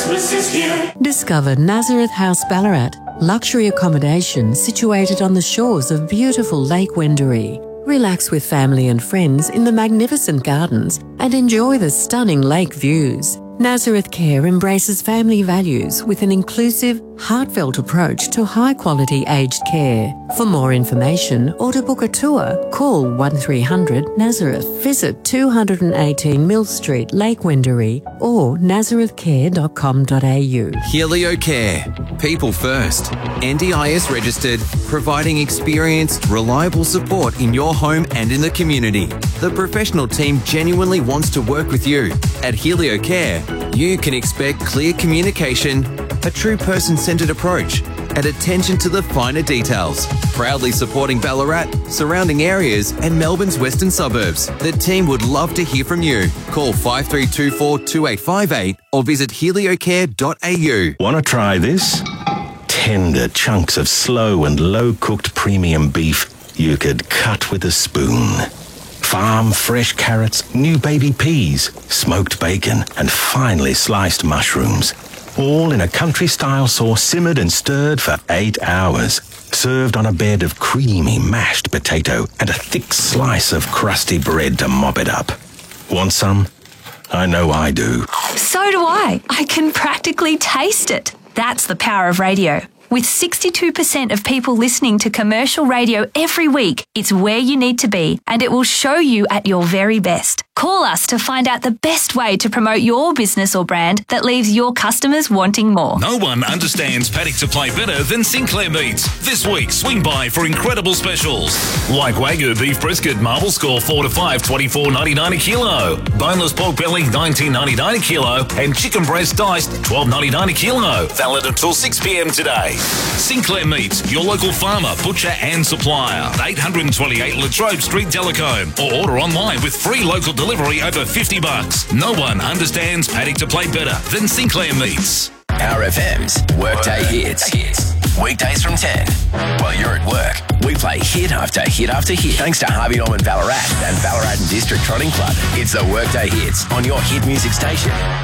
Christmas is here. Discover Nazareth House Ballarat, luxury accommodation situated on the shores of beautiful Lake Wendouree. Relax with family and friends in the magnificent gardens and enjoy the stunning lake views. Nazareth Care embraces family values with an inclusive, heartfelt approach to high-quality aged care. For more information or to book a tour, call 1300 Nazareth. Visit 218 Mill Street, Lake Wendouree or nazarethcare.com.au. Helio Care. People first. NDIS registered, providing experienced, reliable support in your home and in the community. The professional team genuinely wants to work with you. At Helio Care, you can expect clear communication, a true person-centred approach, and attention to the finer details. Proudly supporting Ballarat, surrounding areas and Melbourne's western suburbs. The team would love to hear from you. Call 5324 2858 or visit heliocare.au. Want to try this? Tender chunks of slow and low-cooked premium beef you could cut with a spoon. Farm fresh carrots, new baby peas, smoked bacon and finely sliced mushrooms. All in a country-style sauce simmered and stirred for 8 hours. Served on a bed of creamy mashed potato and a thick slice of crusty bread to mop it up. Want some? I know I do. So do I. I can practically taste it. That's the power of radio. With 62% of people listening to commercial radio every week, it's where you need to be, and it will show you at your very best. Call us to find out the best way to promote your business or brand that leaves your customers wanting more. No one understands paddock to play better than Sinclair Meats. This week, swing by for incredible specials. Like Wagyu beef brisket, marble score 4 to 5, $24.99 a kilo. Boneless pork belly, $19.99 a kilo. And chicken breast diced, $12.99 a kilo. Valid until 6 p.m. today. Sinclair Meats, your local farmer, butcher and supplier. 828 Latrobe Street, Delacombe. Or order online with free local delivery over $50. No one understands paddock to play better than Sinclair Meats. RFM's Workday Hits. Weekdays from 10. While you're at work, we play hit after hit after hit. Thanks to Harvey Norman Ballarat and Ballarat and District Trotting Club. It's the Workday Hits on your hit music station.